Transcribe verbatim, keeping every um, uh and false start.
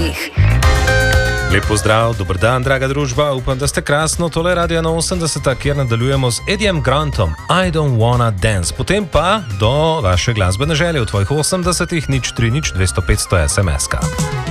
osemdesetih. Lep pozdrav, dober dan, draga družba. Upam, da ste krasno. Tole Radio na osemdeseta, kjer nadaljujemo z Ediem Grantom, I Don't Wanna Dance. Potem pa do vaše glasbene želje v tvojih osemdesetih, nič tri nič dvesto petsto es em es-ka.